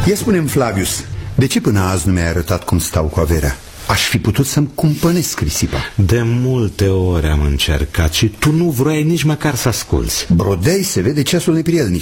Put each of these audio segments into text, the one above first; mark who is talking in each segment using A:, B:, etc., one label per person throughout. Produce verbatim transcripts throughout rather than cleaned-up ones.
A: Ia spune-mi, Flavius, de ce până azi nu mi-ai arătat cum stau cu averea? Aș fi putut să-mi cumpănesc risipa.
B: De multe ori am încercat și tu nu vroiai nici măcar să asculți.
A: Brodei, se vede ceasul neprielnic.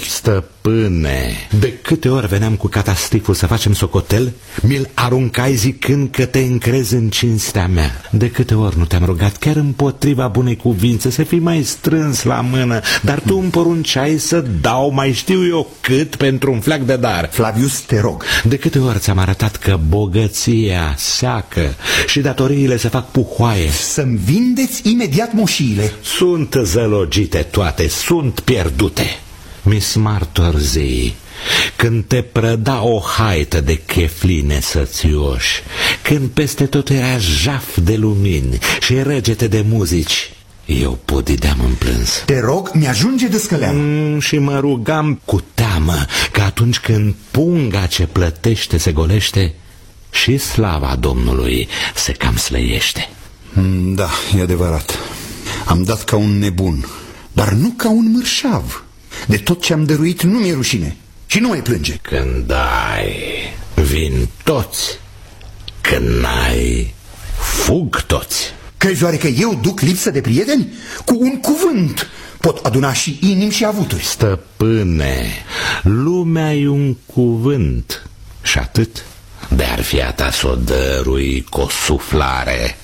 B: Stăpâne, de câte ori veneam cu catastiful să facem socotel, mi-l aruncai zicând că te încrezi în cinstea mea. De câte ori nu te-am rugat chiar împotriva bunei cuvințe să fii mai strâns la mână, dar tu îmi porunceai să dau mai știu eu cât pentru un fleac de dar.
A: Flavius, te rog.
B: De câte ori ți-am arătat că bogăția seacă și datoriile se fac puhoaie.
A: Să-mi vindeți imediat moșiile.
B: Sunt zălogite toate, sunt pierdute. Miss Martorzy, când te prăda o haită de chefline sățioși, când peste tot era jaf de lumini și regete de muzici, eu podideam în plâns.
A: Te rog, mi-ajunge de scăleală.
B: mm, Și mă rugam cu teamă că atunci când punga ce plătește se golește, și slava Domnului se cam slăiește.
A: Da, e adevărat. Am dat ca un nebun, dar nu ca un mărșav. De tot ce am dăruit nu mi-e rușine și nu mai plânge.
B: Când ai, vin toți. Când n-ai, fug toți.
A: Crezi oare că eu duc lipsă de prieteni? Cu un cuvânt pot aduna și inimi și avuturi.
B: Stăpâne, lumea e un cuvânt și atât. De-ar fi a ta s-o dărui cu o suflare,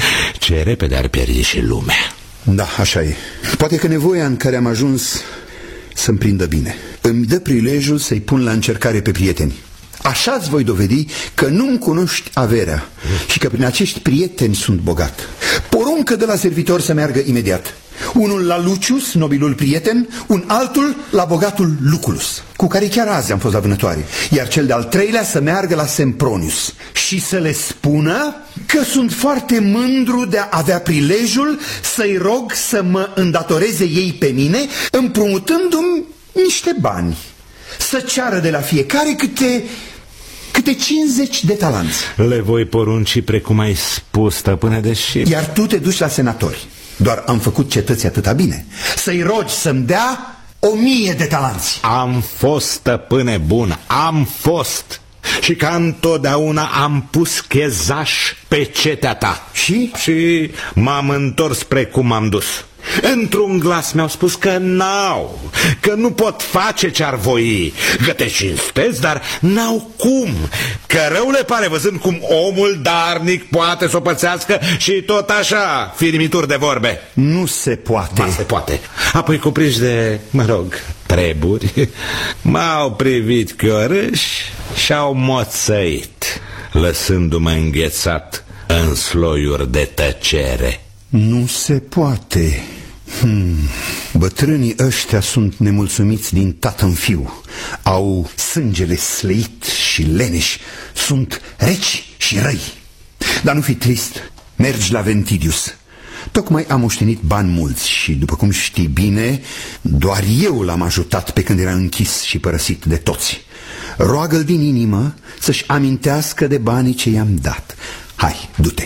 B: ce repede ar pierde și lumea.
A: Da, așa e. Poate că nevoia în care am ajuns să-mi prindă bine îmi dă prilejul să-i pun la încercare pe prieteni. Așa îți voi dovedi că nu-mi cunoști averea și că prin acești prieteni sunt bogat. Poruncă de la servitor să meargă imediat. Unul la Lucius, nobilul prieten, un altul la bogatul Luculus, cu care chiar azi am fost la vânătoare. Iar cel de-al treilea să meargă la Sempronius și să le spună că sunt foarte mândru de a avea prilejul să-i rog să mă îndatoreze ei pe mine, împrumutându-mi niște bani. Să ceară de la fiecare câte... câte cincizeci de talanți.
B: Le voi porunci precum ai spus, stăpâne, deși...
A: Iar tu te duci la senatori. Doar am făcut cetății atâta bine. Să-i rogi să-mi dea o mie de talanți.
B: Am fost, stăpâne bun, am fost. Și ca întotdeauna am pus chezaș pe cetea ta.
A: Și?
B: Și m-am întors precum am dus. Într-un glas mi-au spus că n-au, că nu pot face ce-ar voi, că te cinstesc, dar n-au cum, că rău le pare văzând cum omul darnic poate să o pățească și tot așa, firimituri de vorbe.
A: Nu se poate.
B: Ba, se poate. Apoi cuprinși de, mă rog, treburi, m-au privit chiorâși și-au moțăit, lăsându-mă înghețat în sloiuri de tăcere.
A: Nu se poate. Hmm. Bătrânii ăștia sunt nemulțumiți din tată în fiu. Au sângele slăit și leneși. Sunt reci și răi. Dar nu fi trist. Mergi la Ventidius. Tocmai am moștenit bani mulți și, după cum știi bine, doar eu l-am ajutat pe când era închis și părăsit de toți. Roagă-l din inimă să-și amintească de banii ce i-am dat. Hai, du-te.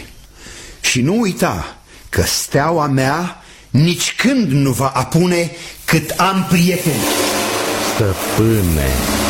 A: Și nu uita că steaua mea nici când nu va apune cât am prieteni.
B: Stăpâne,